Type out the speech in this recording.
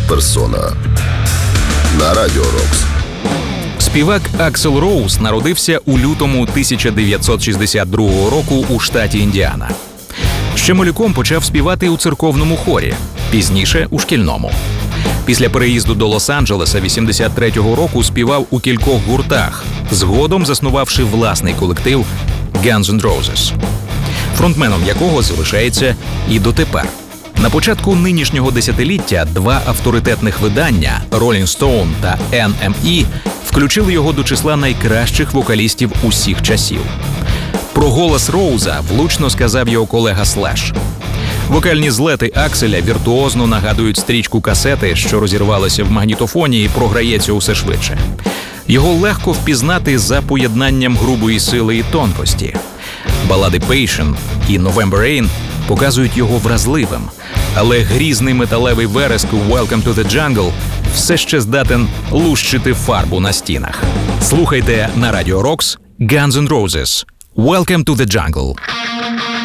персона. На Радіо Рокс. Співак Аксел Роуз народився у лютому 1962 року у штаті Індіана. Ще малюком почав співати у церковному хорі, пізніше – у шкільному. Після переїзду до Лос-Анджелеса 83-го року співав у кількох гуртах, згодом заснувавши власний колектив Guns N' Roses, фронтменом якого залишається і дотепер. На початку нинішнього десятиліття два авторитетних видання Rolling Stone та NME включили його до числа найкращих вокалістів усіх часів. Про голос Роуза влучно сказав його колега Слеш. Вокальні злети Акселя віртуозно нагадують стрічку касети, що розірвалася в магнітофоні і програється усе швидше. Його легко впізнати за поєднанням грубої сили і тонкості. Балади Patient і November Rain показують його вразливим, але грізний металевий вереск Welcome to the Jungle все ще здатен лущити фарбу на стінах. Слухайте на Радіо Рокс Guns N' Roses. Welcome to the Jungle.